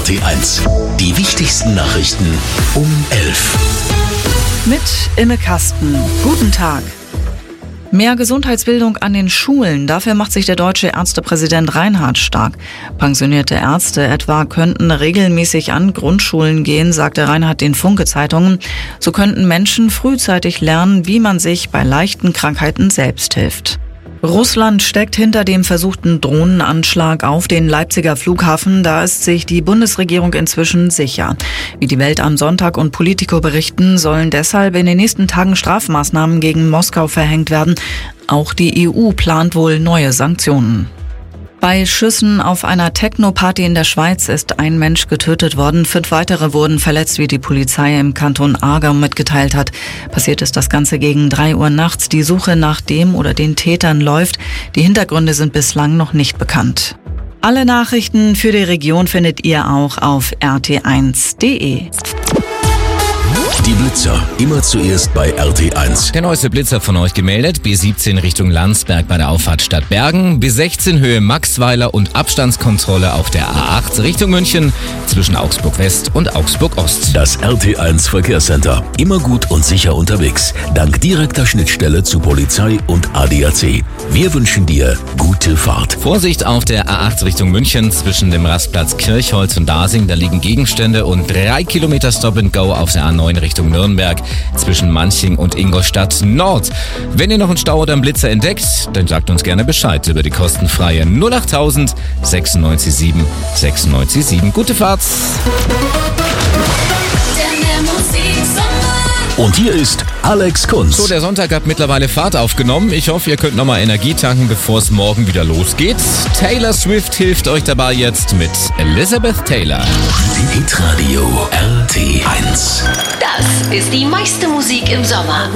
RT1. Die wichtigsten Nachrichten um 11. Mit Imme Kasten. Guten Tag. Mehr Gesundheitsbildung an den Schulen. Dafür macht sich der deutsche Ärztepräsident Reinhardt stark. Pensionierte Ärzte etwa könnten regelmäßig an Grundschulen gehen, sagte Reinhardt den Funke-Zeitungen. So könnten Menschen frühzeitig lernen, wie man sich bei leichten Krankheiten selbst hilft. Russland steckt hinter dem versuchten Drohnenanschlag auf den Leipziger Flughafen. Da ist sich die Bundesregierung inzwischen sicher. Wie die Welt am Sonntag und Politico berichten, sollen deshalb in den nächsten Tagen Strafmaßnahmen gegen Moskau verhängt werden. Auch die EU plant wohl neue Sanktionen. Bei Schüssen auf einer Techno-Party in der Schweiz ist ein Mensch getötet worden. 5 weitere wurden verletzt, wie die Polizei im Kanton Aargau mitgeteilt hat. Passiert ist das Ganze gegen 3 Uhr nachts. Die Suche nach dem oder den Tätern läuft. Die Hintergründe sind bislang noch nicht bekannt. Alle Nachrichten für die Region findet ihr auch auf rt1.de. Die Blitzer, immer zuerst bei RT1. Der neueste Blitzer von euch gemeldet. B17 Richtung Landsberg bei der Auffahrt Stadtbergen. B16 Höhe Maxweiler und Abstandskontrolle auf der A8 Richtung München zwischen Augsburg West und Augsburg Ost. Das RT1 Verkehrscenter. Immer gut und sicher unterwegs. Dank direkter Schnittstelle zu Polizei und ADAC. Wir wünschen dir gute Fahrt. Vorsicht auf der A8 Richtung München zwischen dem Rastplatz Kirchholz und Dasing. Da liegen Gegenstände und 3 Kilometer Stop and Go auf der A9 Richtung Nürnberg zwischen Manching und Ingolstadt Nord. Wenn ihr noch einen Stau oder einen Blitzer entdeckt, dann sagt uns gerne Bescheid über die kostenfreie 08000 967 967. Gute Fahrt! Und hier ist Alex Kunz. So, der Sonntag hat mittlerweile Fahrt aufgenommen. Ich hoffe, ihr könnt nochmal Energie tanken, bevor es morgen wieder losgeht. Taylor Swift hilft euch dabei jetzt mit Elizabeth Taylor. Hitradio RT1. Das ist die meiste Musik im Sommer.